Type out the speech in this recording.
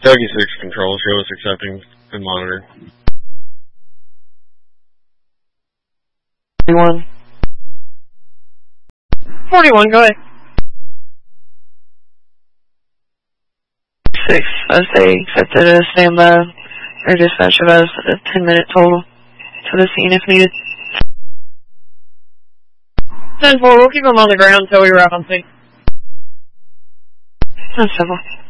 Dougie 6 control, show us accepting and monitor. 41. 41, go ahead. 6, I say accepted as standby, or dispatch of us a 10-minute total to the scene if needed. 10-4, we'll keep them on the ground until we arrive on scene. That's simple.